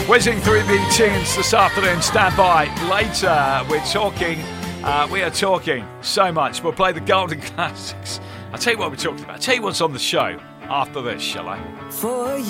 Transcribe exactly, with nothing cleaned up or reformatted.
Whizzing through the tunes this afternoon. Stand by. Later, we're talking. Uh, we are talking so much. We'll play the Golden Classics. I'll tell you what we're talking about. I'll tell you what's on the show after this, shall I? For you.